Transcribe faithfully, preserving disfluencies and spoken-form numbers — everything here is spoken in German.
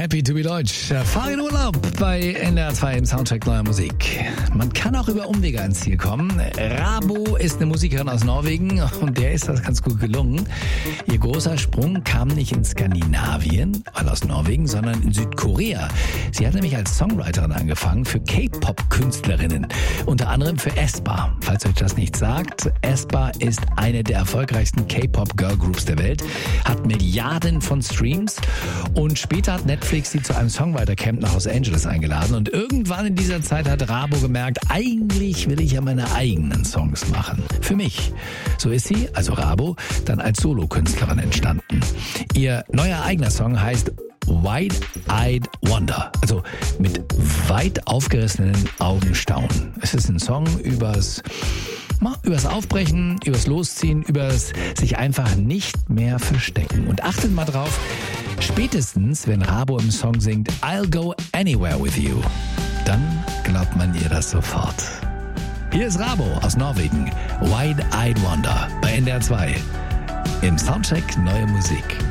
Happy to be Deutsch. Fahr in Urlaub bei N D R zwei im Soundtrack neuer Musik. Man kann auch über Umwege ans Ziel kommen. Rabo ist eine Musikerin aus Norwegen und der ist das ganz gut gelungen. Ihr großer Sprung kam nicht in Skandinavien, weil aus Norwegen, sondern in Südkorea. Sie hat nämlich als Songwriterin angefangen für K-Pop-Künstlerinnen. Unter anderem für aespa. Falls euch das nicht sagt, aespa ist eine der erfolgreichsten K-Pop-Girl-Groups der Welt, hat Milliarden von Streams und später hat Netflix sie zu einem Songwriter-Camp nach Los Angeles eingeladen und irgendwann in dieser Zeit hat Rabo gemerkt, eigentlich will ich ja meine eigenen Songs machen. Für mich. So ist sie, also Rabo, dann als Solokünstlerin entstanden. Ihr neuer eigener Song heißt Wide-Eyed Wonder, also mit weit aufgerissenen Augen staunen. Es ist ein Song übers Übers Aufbrechen, übers Losziehen, übers sich einfach nicht mehr verstecken. Und achtet mal drauf, spätestens wenn Rabo im Song singt I'll go anywhere with you, dann glaubt man ihr das sofort. Hier ist Rabo aus Norwegen, Wide-Eyed Wonder bei N D R zwei im Soundcheck Neue Musik.